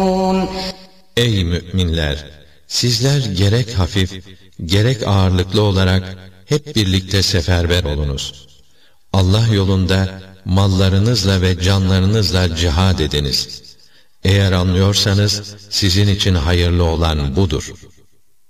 Ey müminler! Sizler gerek hafif, gerek ağırlıklı olarak hep birlikte seferber olunuz. Allah yolunda mallarınızla ve canlarınızla cihad ediniz. Eğer anlıyorsanız sizin için hayırlı olan budur.